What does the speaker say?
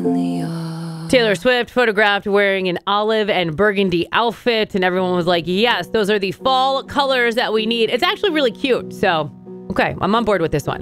Taylor Swift photographed wearing an olive and burgundy outfit, and everyone was like, yes, those are the fall colors that we need. It's actually really cute. So, okay, I'm on board with this one.